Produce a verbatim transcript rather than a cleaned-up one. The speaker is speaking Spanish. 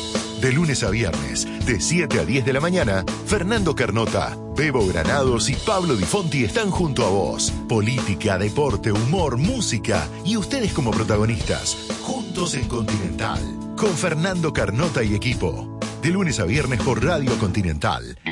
De lunes a viernes, de siete a diez de la mañana, Fernando Carnota, Bebo Granados y Pablo Di Fonti están junto a vos. Política, deporte, humor, música y ustedes como protagonistas, juntos en Continental, con Fernando Carnota y equipo. De lunes a viernes por Radio Continental.